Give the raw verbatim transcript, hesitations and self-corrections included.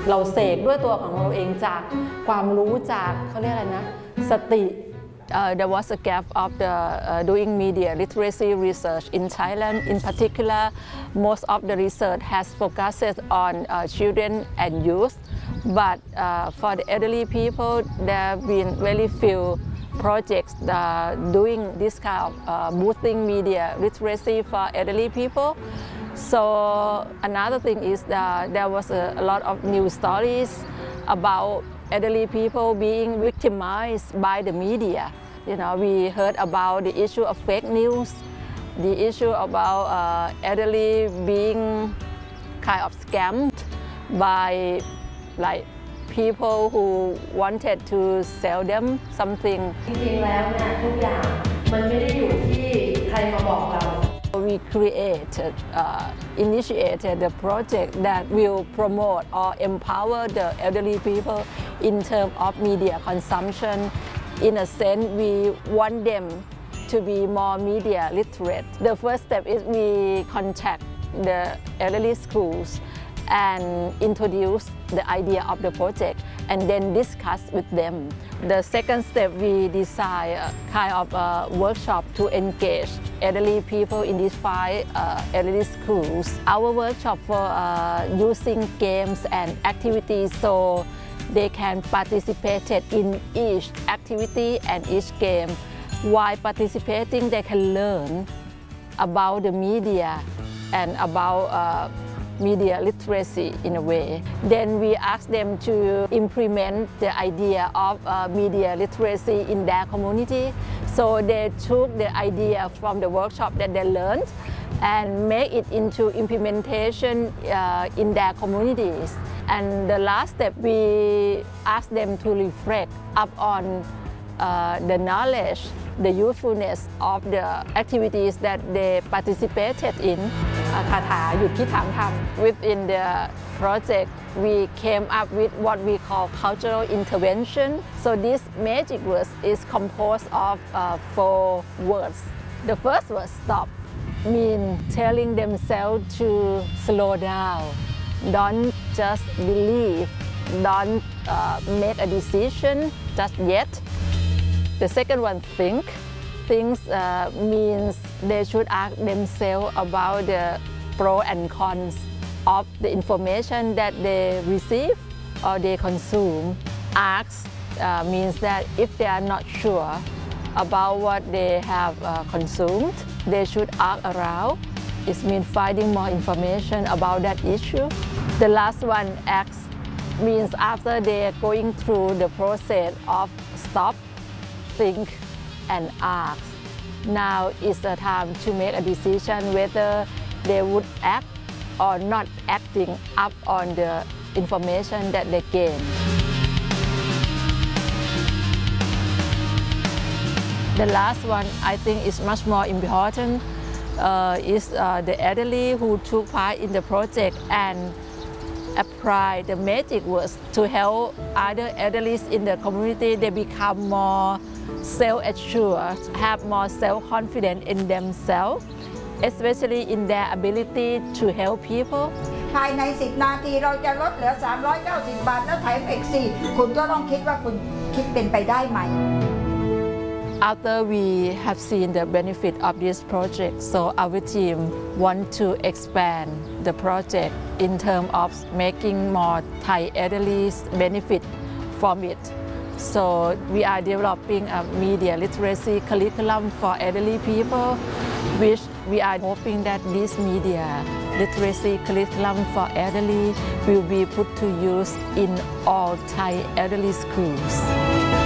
เราเสกด้วยตัวของเราเองจากความรู้จากเขาเรียกอะไรนะสติ Uh, there was a gap of the uh, doing media literacy research in Thailand. In particular, most of the research has focused on uh, children and youth. But uh, for the elderly people, there have been very few projects uh, doing this kind of uh, boosting media literacy for elderly people. So another thing is that there was a, a lot of news stories about elderly people being victimized by the media. You know, we heard about the issue of fake news, the issue about uh, elderly being kind of scammed by like people who wanted to sell them something. จริงๆแล้วเนี่ยทุกอย่างมันไม่ได้อยู่ที่ใครมาบอกเรา We created, uh, initiated the project that will promote or empower the elderly people in terms of media consumption. In a sense, we want them to be more media literate. The first step is we contact the elderly schools and introduce the idea of the project and then discuss with them. The second step, we design a kind of a workshop to engage elderly people in these five uh, elderly schools. Our workshop for uh, using games and activities so they can participate in each activity and each game. While participating, they can learn about the media and about uh, media literacy in a way. Then we ask them to implement the idea of uh, media literacy in their community. So they took the idea from the workshop that they learned and make it into implementation uh, in their communities. And the last step, we ask them to reflect upon uh, the knowledge, the usefulness of the activities that they participated in. คาถาหยุดที่ถามทำ Within the project, we came up with what we call cultural intervention. So this magic words is composed of uh, four words. The first word, stop, mean telling themselves to slow down. Don't just believe, don't uh, make a decision just yet. The second one, think. Things uh, means they should ask themselves about the pros and cons of the information that they receive or they consume. Ask uh, means that if they are not sure about what they have uh, consumed, they should ask around. It means finding more information about that issue. The last one, act, means after they are going through the process of stop, think, and ask. Now is the time to make a decision whether they would act or not acting up on the information that they gain. The last one, I think, is much more important. Uh, is uh, the elderly who took part in the project and apply the magic words to help other elderly in the community. They become more self-assured, have more self-confidence in themselves, especially in their ability to help people. ภายในสิบนาทีเราจะลดเหลือสามร้อยเก้าสิบบาทแล้วแถมอีกสี่คุณก็ต้องคิดว่าคุณคิดเป็นไปได้ไหม After we have seen the benefit of this project, so our team want to expand the project in terms of making more Thai elderly benefit from it. So we are developing a media literacy curriculum for elderly people, which we are hoping that this media literacy curriculum for elderly will be put to use in all Thai elderly schools.